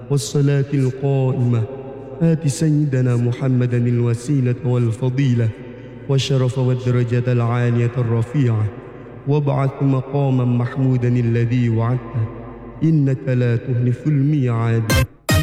والصلاة القائمة آت سيدنا محمدا الوسيلة والفضيلة والشرف والدرجة العالية الرفيعة وابعث مقاما محمودا الذي وعدته إنك لا تخلف الميعاد.